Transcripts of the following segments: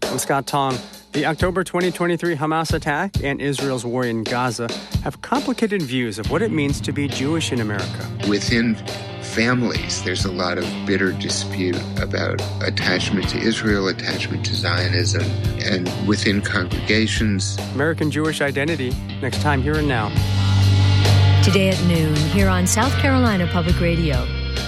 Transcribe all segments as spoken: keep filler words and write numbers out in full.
I'm Scott Tong. The October twenty twenty-three Hamas attack and Israel's war in Gaza have complicated views of what it means to be Jewish in America. Within families, there's a lot of bitter dispute about attachment to Israel, attachment to Zionism, and within congregations. American Jewish identity, next time Here and Now. Today at noon, here on South Carolina Public Radio.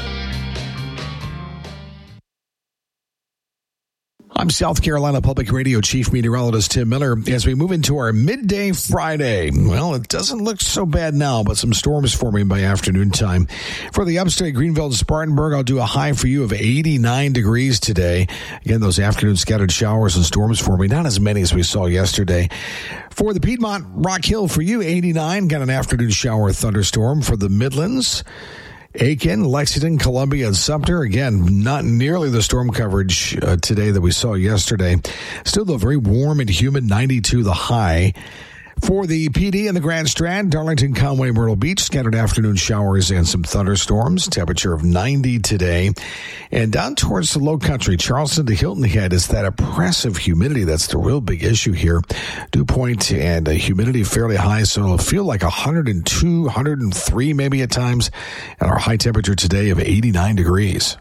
I'm South Carolina Public Radio Chief Meteorologist Tim Miller. As we move into our midday Friday, well, it doesn't look so bad now, but some storms forming by afternoon time. For the upstate Greenville and Spartanburg, I'll do a high for you of eighty-nine degrees today. Again, those afternoon scattered showers and storms forming, not as many as we saw yesterday. For the Piedmont, Rock Hill for you, eighty-nine. Got an afternoon shower thunderstorm. For the Midlands, Aiken, Lexington, Columbia, and Sumter. Again, not nearly the storm coverage uh, today that we saw yesterday. Still, though, very warm and humid, ninety-two the high. For the P D and the Grand Strand, Darlington, Conway, Myrtle Beach, scattered afternoon showers and some thunderstorms. Temperature of ninety today. And down towards the low country, Charleston to Hilton Head, is that oppressive humidity. That's the real big issue here. Dew point and uh, humidity fairly high, so it'll feel like one hundred two, one hundred three maybe at times. And our high temperature today of eighty-nine degrees.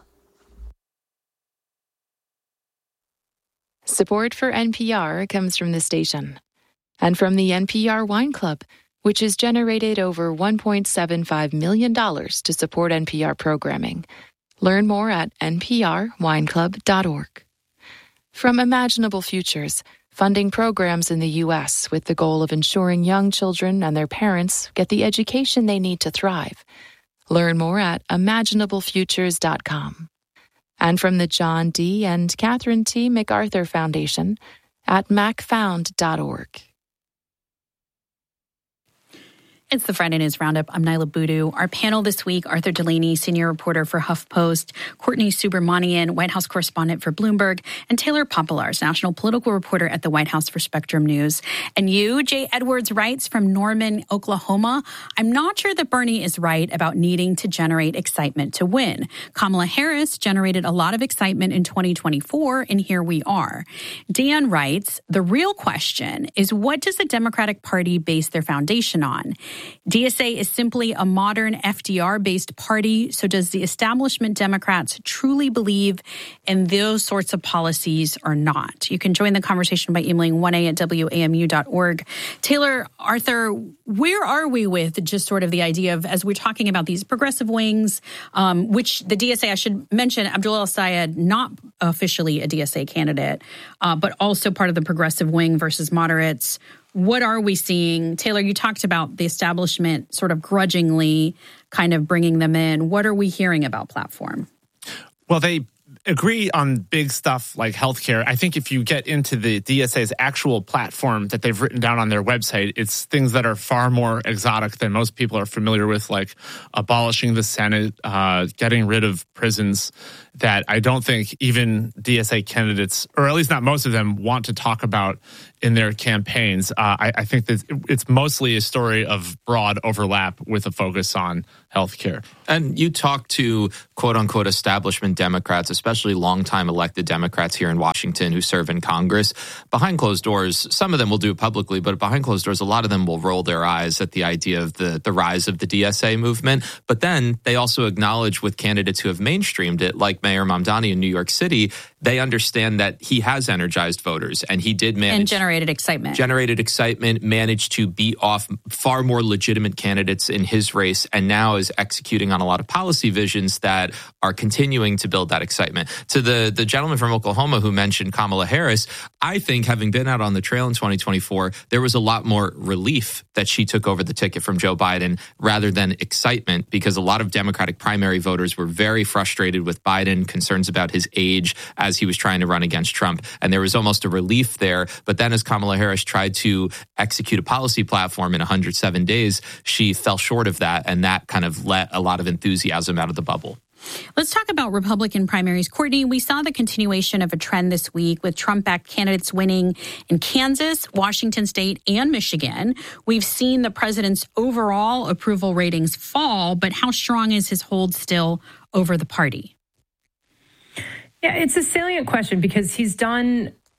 Support for N P R comes from the station and from the N P R Wine Club, which has generated over one point seven five million dollars to support N P R programming. Learn more at n p r wine club dot org. From Imaginable Futures, funding programs in the U S with the goal of ensuring young children and their parents get the education they need to thrive. Learn more at imaginable futures dot com. And from the John D. and Catherine T. MacArthur Foundation at mac found dot org. It's the Friday News Roundup. I'm Nyla Boodoo. Our panel this week, Arthur Delaney, senior reporter for HuffPost, Courtney Subramanian, White House correspondent for Bloomberg, and Taylor Popolars, national political reporter at the White House for Spectrum News. And you, Jay Edwards, writes from Norman, Oklahoma. I'm not sure that Bernie is right about needing to generate excitement to win. Kamala Harris generated a lot of excitement in twenty twenty-four, and here we are. Dan writes, the real question is, what does the Democratic Party base their foundation on? D S A is simply a modern F D R-based party, so does the establishment Democrats truly believe in those sorts of policies or not? You can join the conversation by emailing one a at w a m u dot org. Taylor, Arthur, where are we with just sort of the idea of, as we're talking about these progressive wings, um, which the D S A, I should mention, Abdul El-Sayed, not officially a D S A candidate, uh, but also part of the progressive wing versus moderates. What are we seeing? Taylor, you talked about the establishment sort of grudgingly kind of bringing them in. What are we hearing about platform? Well, they agree on big stuff like healthcare. I think if you get into the D S A's actual platform that they've written down on their website, it's things that are far more exotic than most people are familiar with, like abolishing the Senate, uh, getting rid of prisons, that I don't think even D S A candidates, or at least not most of them, want to talk about in their campaigns. Uh, I, I think that it's mostly a story of broad overlap with a focus on healthcare. And you talk to quote-unquote establishment Democrats, especially longtime elected Democrats here in Washington who serve in Congress. Behind closed doors, some of them will do it publicly, but behind closed doors, a lot of them will roll their eyes at the idea of the, the rise of the D S A movement. But then they also acknowledge with candidates who have mainstreamed it, like Mayor Mamdani in New York City, they understand that he has energized voters and he did manage... And generated excitement. Generated excitement, managed to beat off far more legitimate candidates in his race, and now is executing on a lot of policy visions that are continuing to build that excitement. To the, the gentleman from Oklahoma who mentioned Kamala Harris, I think having been out on the trail in twenty twenty-four, there was a lot more relief that she took over the ticket from Joe Biden rather than excitement, because a lot of Democratic primary voters were very frustrated with Biden, concerns about his age as he was trying to run against Trump. And there was almost a relief there. But then as Kamala Harris tried to execute a policy platform in one hundred seven days, she fell short of that. And that kind of let a lot of enthusiasm out of the bubble. Let's talk about Republican primaries. Courtney, we saw the continuation of a trend this week with Trump-backed candidates winning in Kansas, Washington State, and Michigan. We've seen the president's overall approval ratings fall, but how strong is his hold still over the party? Yeah, it's a salient question because he's done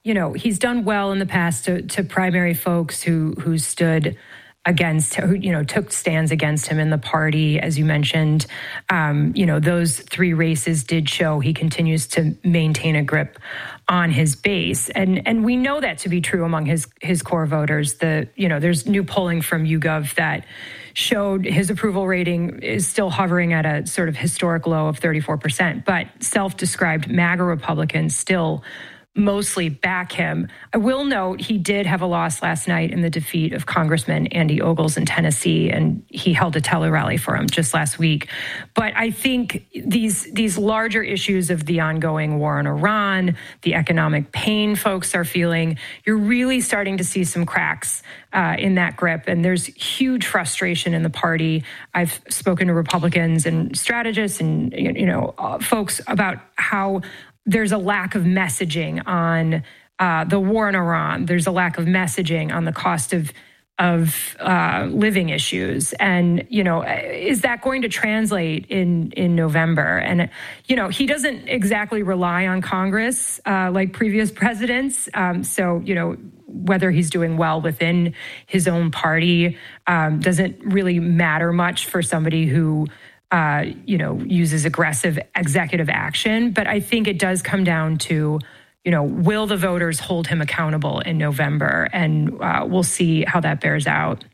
you know, he's done well in the past to, to primary folks who who stood against, who, you know, took stands against him in the party, as you mentioned. Um, you know, those three races did show he continues to maintain a grip on his base. And and we know that to be true among his his core voters. The, you know, there's new polling from YouGov that showed his approval rating is still hovering at a sort of historic low of thirty-four percent, but self-described MAGA Republicans still mostly back him. I will note he did have a loss last night in the defeat of Congressman Andy Ogles in Tennessee, and he held a tele-rally for him just last week. But I think these these larger issues of the ongoing war in Iran, the economic pain folks are feeling, you're really starting to see some cracks uh, in that grip, and there's huge frustration in the party. I've spoken to Republicans and strategists and you know uh, folks about how there's a lack of messaging on uh, the war in Iran. There's a lack of messaging on the cost of of uh, living issues. And, you know, is that going to translate in, in November? And, you know, he doesn't exactly rely on Congress uh, like previous presidents. Um, so, you know, whether he's doing well within his own party um, doesn't really matter much for somebody who Uh, you know, uses aggressive executive action. But I think it does come down to, you know, will the voters hold him accountable in November? And uh, we'll see how that bears out.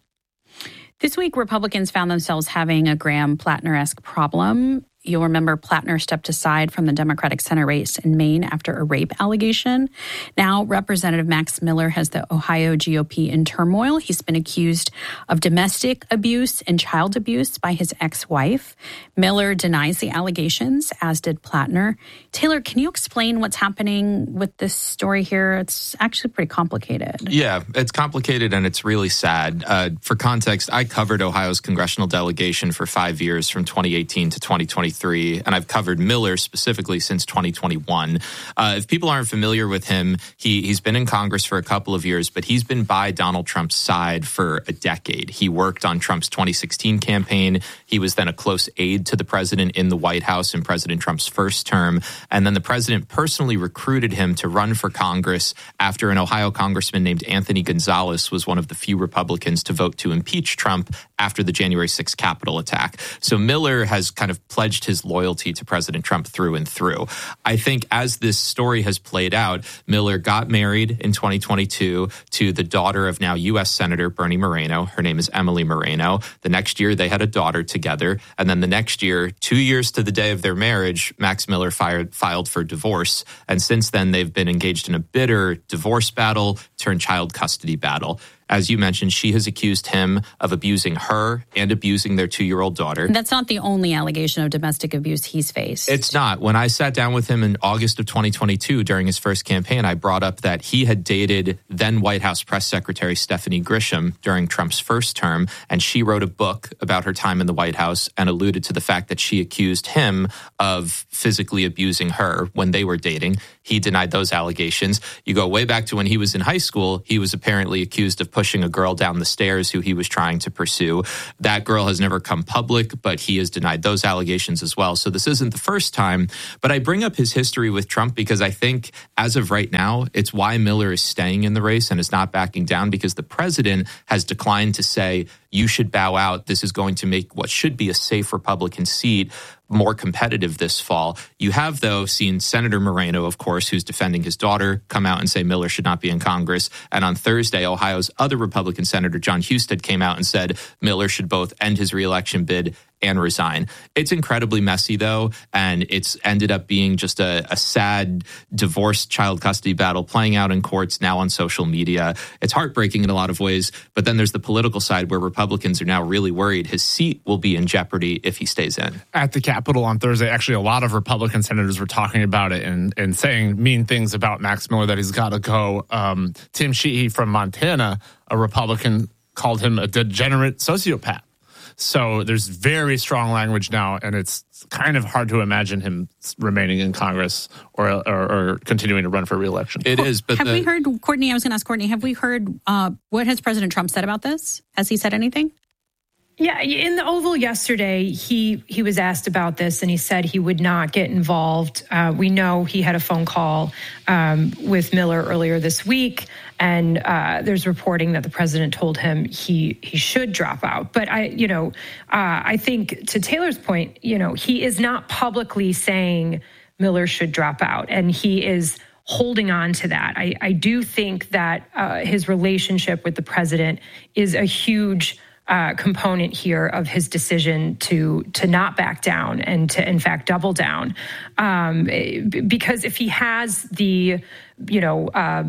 This week, Republicans found themselves having a Graham Plattner-esque problem. You'll remember Plattner stepped aside from the Democratic Senate race in Maine after a rape allegation. Now, Representative Max Miller has the Ohio G O P in turmoil. He's been accused of domestic abuse and child abuse by his ex-wife. Miller denies the allegations, as did Plattner. Taylor, can you explain what's happening with this story here? It's actually pretty complicated. Yeah, it's complicated and it's really sad. Uh, for context, I covered Ohio's congressional delegation for five years from twenty eighteen to twenty twenty-three, and I've covered Miller specifically since twenty twenty-one. Uh, if people aren't familiar with him, he, he's been in Congress for a couple of years, but he's been by Donald Trump's side for a decade. He worked on Trump's twenty sixteen campaign. He was then a close aide to the president in the White House in President Trump's first term. And then the president personally recruited him to run for Congress after an Ohio congressman named Anthony Gonzalez was one of the few Republicans to vote to impeach Trump after the January sixth Capitol attack. So Miller has kind of pledged his loyalty to President Trump through and through. I think as this story has played out, Miller got married in twenty twenty-two to the daughter of now U S Senator Bernie Moreno. Her name is Emily Moreno. The next year, they had a daughter together. And then the next year, two years to the day of their marriage, Max Miller fired, filed for divorce. And since then, they've been engaged in a bitter divorce battle turned child custody battle. As you mentioned, she has accused him of abusing her and abusing their two-year-old daughter. That's not the only allegation of domestic abuse he's faced. It's not. When I sat down with him in August of twenty twenty-two during his first campaign, I brought up that he had dated then White House Press Secretary Stephanie Grisham during Trump's first term, and she wrote a book about her time in the White House and alluded to the fact that she accused him of physically abusing her when they were dating. He denied those allegations. You go way back to when he was in high school, he was apparently accused of pushing a girl down the stairs who he was trying to pursue. That girl has never come public, but he has denied those allegations as well. So this isn't the first time. But I bring up his history with Trump because I think as of right now, it's why Miller is staying in the race and is not backing down, because the president has declined to say, you should bow out. This is going to make what should be a safe Republican seat more competitive this fall. You have, though, seen Senator Moreno, of course, who's defending his daughter, come out and say Miller should not be in Congress. And on Thursday, Ohio's other Republican Senator, John Husted, came out and said Miller should both end his reelection bid and resign. It's incredibly messy, though, and it's ended up being just a, a sad divorce child custody battle playing out in courts, now on social media. It's heartbreaking in a lot of ways, but then there's the political side where Republicans are now really worried his seat will be in jeopardy if he stays in. At the Capitol on Thursday, actually a lot of Republican senators were talking about it and, and saying mean things about Max Miller, that he's got to go. Um, Tim Sheehy from Montana, a Republican, called him a degenerate sociopath. So there's very strong language now, and it's kind of hard to imagine him remaining in Congress or or, or continuing to run for re-election. It is, but have the, we heard, Courtney, I was going to ask Courtney, have we heard, uh, what has President Trump said about this? Has he said anything? Yeah, in the Oval yesterday, he he was asked about this, and he said he would not get involved. Uh, we know he had a phone call um, with Miller earlier this week, and uh, there's reporting that the president told him he he should drop out. But I, you know, uh, I think to Taylor's point, you know, he is not publicly saying Miller should drop out, and he is holding on to that. I, I do think that uh, his relationship with the president is a huge Uh, component here of his decision to to not back down and to, in fact, double down. Um, because if he has the, you know, uh,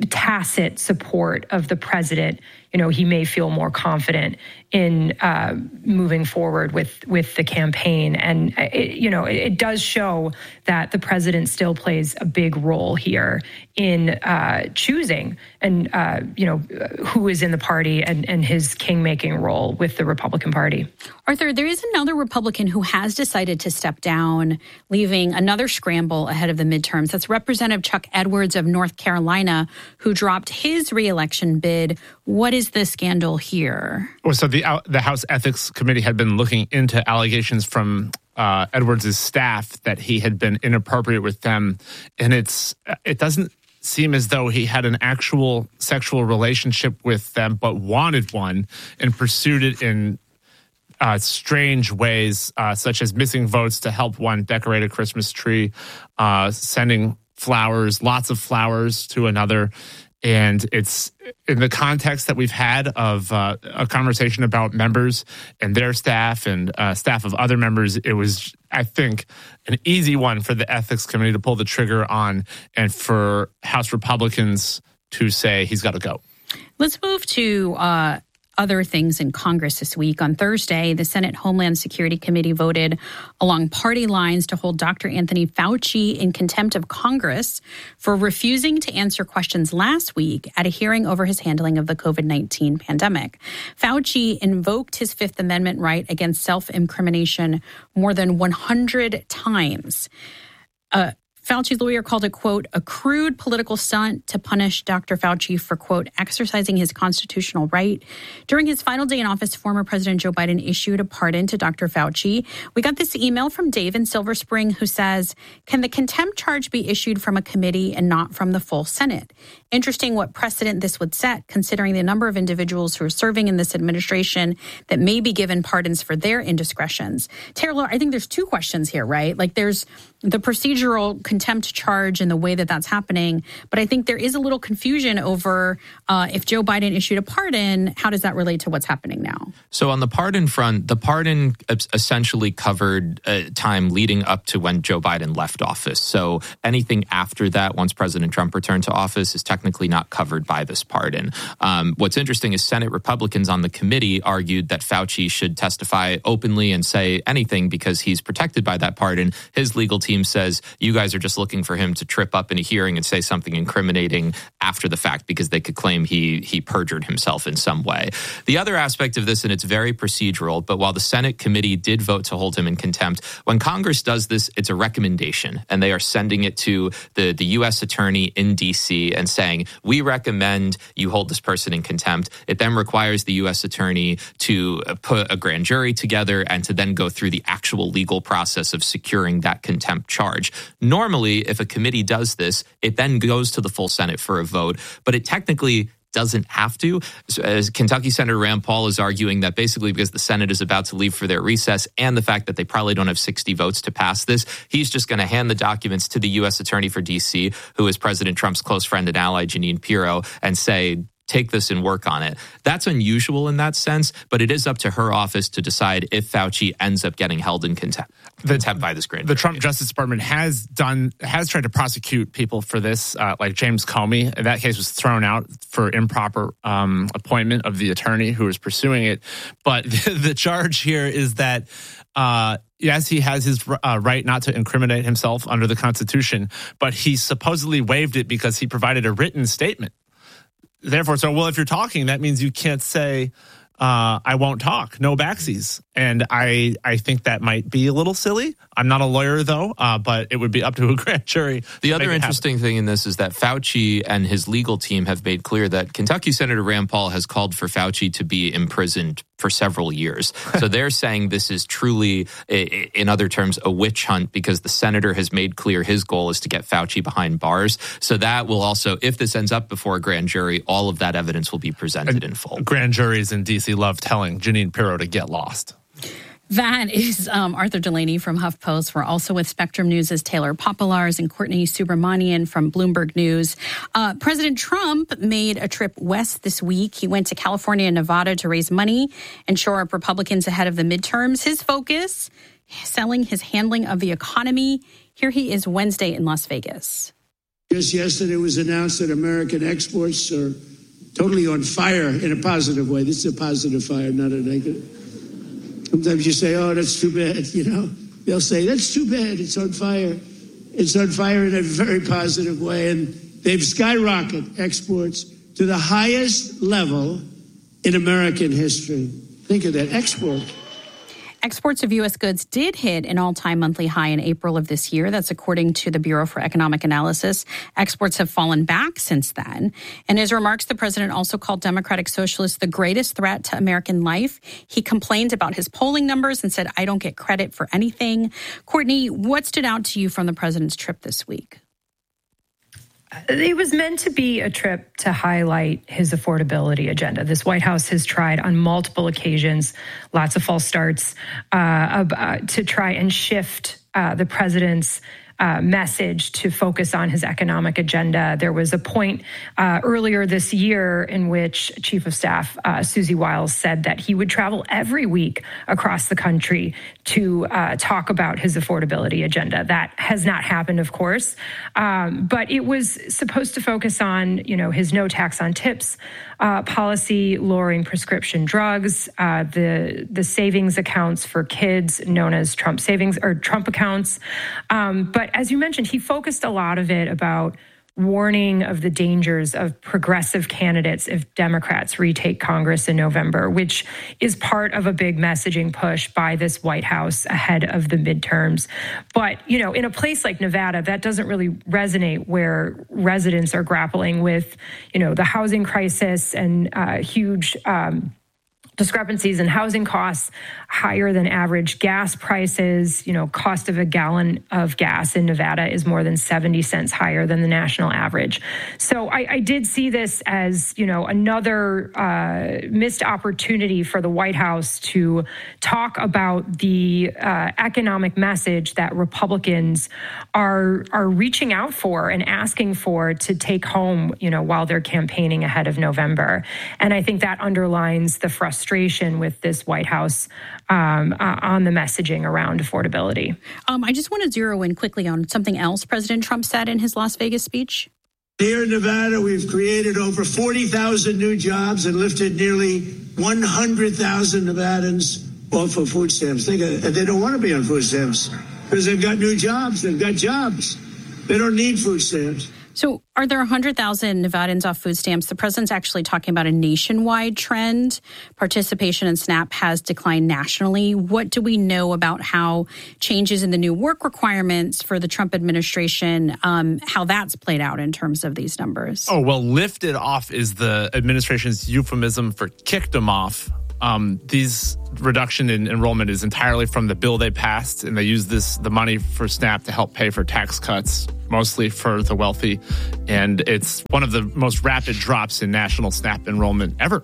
tacit support of the president, you know, he may feel more confident in uh, moving forward with with the campaign. And, it, you know, it, it does show that the president still plays a big role here in uh, choosing and, uh, you know, who is in the party and, and his king-making role with the Republican Party. Arthur, there is another Republican who has decided to step down, leaving another scramble ahead of the midterms. That's Representative Chuck Edwards of North Carolina, who dropped his reelection bid. What is the scandal here? Well, so the the House Ethics Committee had been looking into allegations from uh, Edwards' staff that he had been inappropriate with them, and it's it doesn't seem as though he had an actual sexual relationship with them, but wanted one and pursued it in uh, strange ways, uh, such as missing votes to help one decorate a Christmas tree, uh, sending flowers, lots of flowers to another. And it's in the context that we've had of uh, a conversation about members and their staff and uh, staff of other members, it was, I think, an easy one for the Ethics Committee to pull the trigger on and for House Republicans to say he's got to go. Let's move to uh, other things in Congress this week. On Thursday, the Senate Homeland Security Committee voted along party lines to hold Doctor Anthony Fauci in contempt of Congress for refusing to answer questions last week at a hearing over his handling of the covid nineteen pandemic. Fauci invoked his Fifth Amendment right against self-incrimination more than one hundred times. Uh, Fauci's lawyer called it, quote, a crude political stunt to punish Doctor Fauci for, quote, exercising his constitutional right. During his final day in office, former President Joe Biden issued a pardon to Doctor Fauci. We got this email from Dave in Silver Spring who says, can the contempt charge be issued from a committee and not from the full Senate? Interesting what precedent this would set, considering the number of individuals who are serving in this administration that may be given pardons for their indiscretions. Taylor, I think there's two questions here, right? Like there's the procedural contempt charge and the way that that's happening. But I think there is a little confusion over uh, if Joe Biden issued a pardon, how does that relate to what's happening now? So on the pardon front, the pardon essentially covered uh, time leading up to when Joe Biden left office. So anything after that, once President Trump returned to office, is technically not covered by this pardon. Um, what's interesting is Senate Republicans on the committee argued that Fauci should testify openly and say anything because he's protected by that pardon. His legal team says you guys are just looking for him to trip up in a hearing and say something incriminating after the fact because they could claim he he perjured himself in some way. The other aspect of this, and it's very procedural, but while the Senate committee did vote to hold him in contempt, when Congress does this, it's a recommendation, and they are sending it to the, the U S attorney in D C and saying, we recommend you hold this person in contempt. It then requires the U S attorney to put a grand jury together and to then go through the actual legal process of securing that contempt charge. Normally, if a committee does this, it then goes to the full Senate for a vote, but it technically doesn't have to. So as Kentucky Senator Rand Paul is arguing that basically because the Senate is about to leave for their recess and the fact that they probably don't have sixty votes to pass this, he's just going to hand the documents to the U S attorney for D C, who is President Trump's close friend and ally, Jeanine Pirro, and say, take this and work on it. That's unusual in that sense, but it is up to her office to decide if Fauci ends up getting held in contempt, the, contempt by this grand jury. The Trump Justice Department has done has tried to prosecute people for this, uh, like James Comey. And that case was thrown out for improper um, appointment of the attorney who was pursuing it. But the, the charge here is that uh, yes, he has his uh, right not to incriminate himself under the Constitution, but he supposedly waived it because he provided a written statement. Therefore, so, well, if you're talking, that means you can't say, uh, I won't talk, no backsies. And I I think that might be a little silly. I'm not a lawyer, though, uh, but it would be up to a grand jury. The other interesting happen. thing in this is that Fauci and his legal team have made clear that Kentucky Senator Rand Paul has called for Fauci to be imprisoned for several years. So they're saying this is truly, in other terms, a witch hunt because the senator has made clear his goal is to get Fauci behind bars. So that will also, if this ends up before a grand jury, all of that evidence will be presented and in full. Grand juries in D C love telling Jeanine Pirro to get lost. That is um, Arthur Delaney from HuffPost. We're also with Spectrum News' Taylor Popolars and Courtney Subramanian from Bloomberg News. Uh, President Trump made a trip west this week. He went to California and Nevada to raise money and shore up Republicans ahead of the midterms. His focus, selling his handling of the economy. Here he is Wednesday in Las Vegas. Just yesterday it was announced that American exports are totally on fire in a positive way. This is a positive fire, not a negative. Sometimes you say, oh, that's too bad, you know. They'll say, that's too bad, it's on fire. It's on fire in a very positive way. And they've skyrocketed exports to the highest level in American history. Think of that, export. Exports of U S goods did hit an all-time monthly high in April of this year. That's according to the Bureau for Economic Analysis. Exports have fallen back since then. In his remarks, the president also called Democratic Socialists the greatest threat to American life. He complained about his polling numbers and said, I don't get credit for anything. Courtney, what stood out to you from the president's trip this week? It was meant to be a trip to highlight his affordability agenda. This White House has tried on multiple occasions, lots of false starts, uh, uh, to try and shift uh, the president's Uh, message to focus on his economic agenda. There was a point uh, earlier this year in which Chief of Staff uh, Susie Wiles said that he would travel every week across the country to uh, talk about his affordability agenda. That has not happened, of course, um, but it was supposed to focus on, you know, his no tax on tips uh, policy, lowering prescription drugs, uh, the the savings accounts for kids known as Trump savings or Trump accounts, um, but as you mentioned, he focused a lot of it about warning of the dangers of progressive candidates if Democrats retake Congress in November, which is part of a big messaging push by this White House ahead of the midterms. But, you know, in a place like Nevada, that doesn't really resonate where residents are grappling with, you know, the housing crisis and uh, huge um discrepancies in housing costs, higher than average gas prices. You know, cost of a gallon of gas in Nevada is more than seventy cents higher than the national average. So I, I did see this as, you know, another uh, missed opportunity for the White House to talk about the uh, economic message that Republicans are are reaching out for and asking for to take home, you know, while they're campaigning ahead of November. And I think that underlines the frustration with this White House um, uh, on the messaging around affordability. Um, I just want to zero in quickly on something else President Trump said in his Las Vegas speech. Here in Nevada, we've created over forty thousand new jobs and lifted nearly one hundred thousand Nevadans off of food stamps. They, got, they don't want to be on food stamps because they've got new jobs. They've got jobs. They don't need food stamps. So are there one hundred thousand Nevadans off food stamps? The president's actually talking about a nationwide trend. Participation in SNAP has declined nationally. What do we know about how changes in the new work requirements for the Trump administration, um, how that's played out in terms of these numbers? Oh, well, lifted off is the administration's euphemism for kicked them off. Um, these reduction in enrollment is entirely from the bill they passed, and they use this the money for SNAP to help pay for tax cuts, mostly for the wealthy. And it's one of the most rapid drops in national SNAP enrollment ever.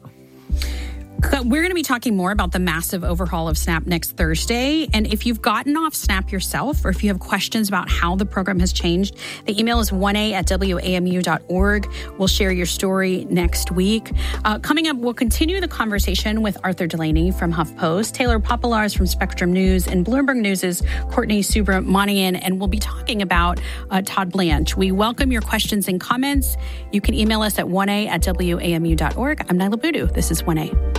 We're going to be talking more about the massive overhaul of SNAP next Thursday. And if you've gotten off SNAP yourself, or if you have questions about how the program has changed, the email is one a at w a m u dot org. We'll share your story next week. Uh, coming up, we'll continue the conversation with Arthur Delaney from HuffPost, Taylor Popolars from Spectrum News, and Bloomberg News' Courtney Subramanian. And we'll be talking about uh, Todd Blanche. We welcome your questions and comments. You can email us at one a at w a m u dot org. I'm Nyla Boodoo. This is one A.